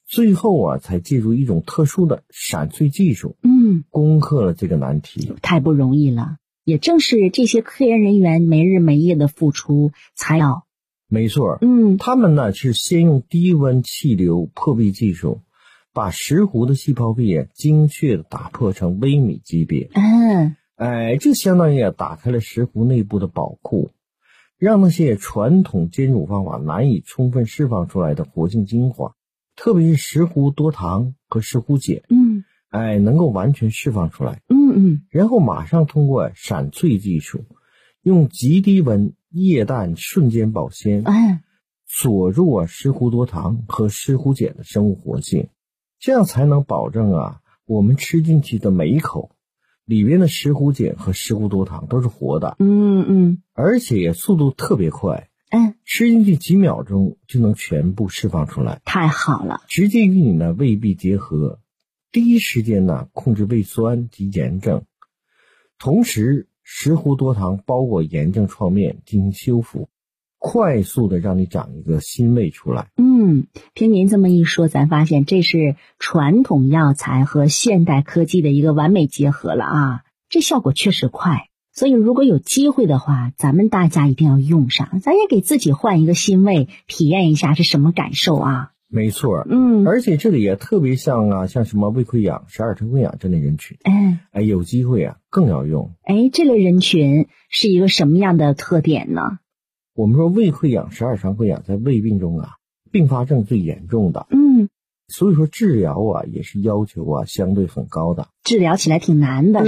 最后啊才借助一种特殊的闪萃技术，攻克了这个难题。 太不容易了，也正是这些科研人员没日没夜的付出才要。 没错，他们呢是先用低温气流破壁技术，把石斛的细胞壁精确的打破成微米级别。这相当于打开了石斛内部的宝库，让那些传统煎煮方法难以充分释放出来的活性精华，特别是石斛多糖和石斛碱，能够完全释放出来。然后马上通过闪萃技术，用极低温液氮瞬间保鲜，锁住石斛多糖和石斛碱的生物活性，这样才能保证我们吃进去的每一口里边的石斛碱和石斛多糖都是活的，而且也速度特别快，吃进去几秒钟就能全部释放出来， 太好了， 直接与你的胃壁结合，第一时间控制胃酸及炎症，同时石斛多糖包裹炎症创面进行修复，快速的让你长一个新胃出来。 听您这么一说，咱发现这是传统药材和现代科技的一个完美结合了啊！这效果确实快，所以如果有机会的话，咱们大家一定要用上，咱也给自己换一个新胃，体验一下是什么感受啊！ 没错，而且这里也特别像什么胃溃疡、十二肠溃疡这类人群，有机会更要用。 这类人群是一个什么样的特点呢？ 我们说胃溃疡、十二肠溃疡在胃病中并发症最严重的，所以说治疗也是要求相对很高的， 治疗起来挺难的。